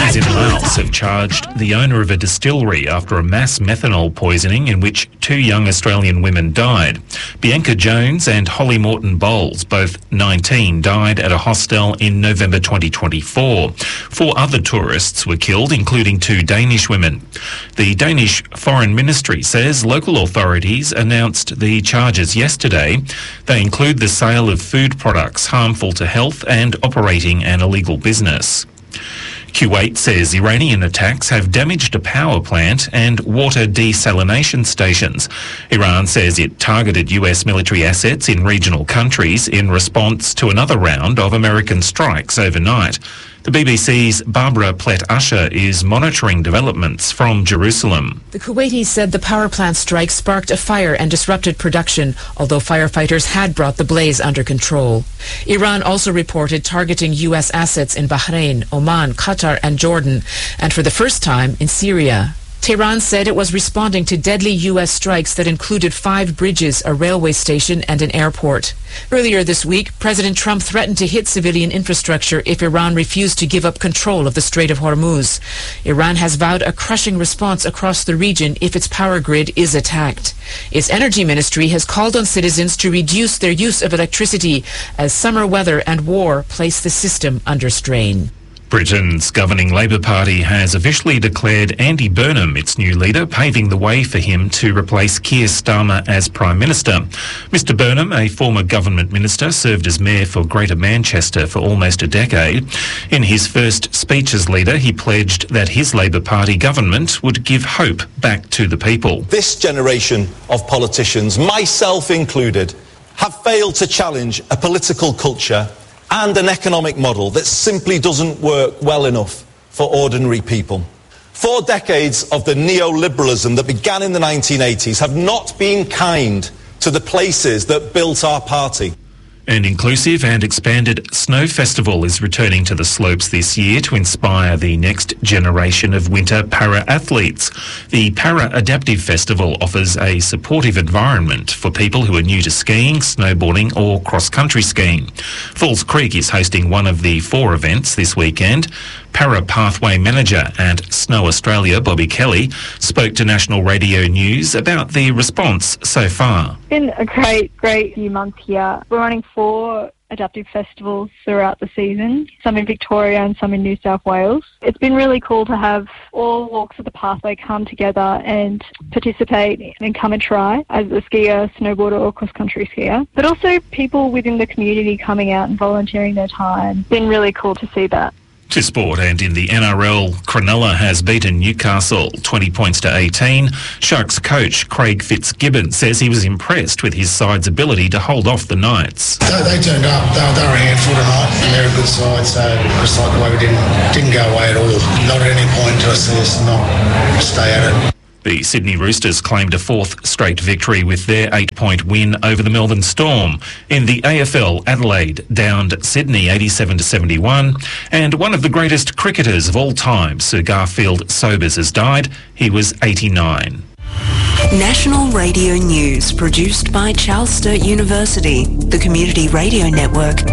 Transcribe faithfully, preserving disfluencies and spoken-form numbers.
Authorities in Laos have charged the owner of a distillery after a mass methanol poisoning in which two young Australian women died. Bianca Jones and Holly Morton Bowles, both nineteen, died at a hostel in November twenty twenty-four. Four other tourists were killed, including two Danish women. The Danish Foreign Ministry says local authorities announced the charges yesterday. They include the sale of food products harmful to health and operating an illegal business. Kuwait says Iranian attacks have damaged a power plant and water desalination stations. Iran says it targeted U S military assets in regional countries in response to another round of American strikes overnight. The B B C's Barbara Plett-Usher is monitoring developments from Jerusalem. The Kuwaitis said the power plant strike sparked a fire and disrupted production, although firefighters had brought the blaze under control. Iran also reported targeting U S assets in Bahrain, Oman, Qatar and Jordan, and for the first time in Syria. Tehran said it was responding to deadly U S strikes that included five bridges, a railway station and an airport. Earlier this week, President Trump threatened to hit civilian infrastructure if Iran refused to give up control of the Strait of Hormuz. Iran has vowed a crushing response across the region if its power grid is attacked. Its energy ministry has called on citizens to reduce their use of electricity as summer weather and war place the system under strain. Britain's governing Labour Party has officially declared Andy Burnham its new leader, paving the way for him to replace Keir Starmer as Prime Minister. Mister Burnham, a former government minister, served as mayor for Greater Manchester for almost a decade. In his first speech as leader, he pledged that his Labour Party government would give hope back to the people. This generation of politicians, myself included, have failed to challenge a political culture and an economic model that simply doesn't work well enough for ordinary people. Four decades of the neoliberalism that began in the nineteen eighties have not been kind to the places that built our party. An inclusive and expanded snow festival is returning to the slopes this year to inspire the next generation of winter para-athletes. The Para-Adaptive Festival offers a supportive environment for people who are new to skiing, snowboarding or cross-country skiing. Falls Creek is hosting one of the four events this weekend. Para Pathway Manager at Snow Australia, Bobby Kelly, spoke to National Radio News about the response so far. It's been a great, great few months here. We're running four adaptive festivals throughout the season, some in Victoria and some in New South Wales. It's been really cool to have all walks of the pathway come together and participate and come and try as a skier, snowboarder or cross-country skier. But also people within the community coming out and volunteering their time. It's been really cool to see that. To sport, and in the N R L, Cronulla has beaten Newcastle twenty points to eighteen. Sharks coach Craig Fitzgibbon says he was impressed with his side's ability to hold off the Knights. They, they turned up, they were, they were a handful tonight, and they're a good side, so just like the way we didn't, didn't go away at all. Not at any point to us, just not stay at it. The Sydney Roosters claimed a fourth straight victory with their eight-point win over the Melbourne Storm. In the A F L, Adelaide downed Sydney eighty-seven to seventy-one. And one of the greatest cricketers of all time, Sir Garfield Sobers, has died. He was eighty-nine. National Radio News, produced by Charles Sturt University, the Community Radio Network.